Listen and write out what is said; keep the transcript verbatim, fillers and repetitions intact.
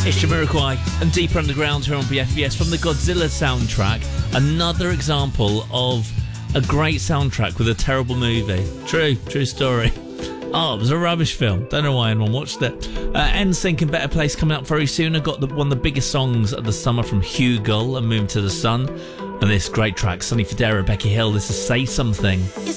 It's Jamiroquai and Deeper Underground here on B F B S from the Godzilla soundtrack. Another example of a great soundtrack with a terrible movie. True, true story. Oh, it was a rubbish film. Don't know why anyone watched it. Uh, N Sync and Better Place coming up very soon. I got the, one of the biggest songs of the summer from Hugh Gull and Moon to the Sun. And this great track, Sonny Fodera, Becky Hill. This is Say Something.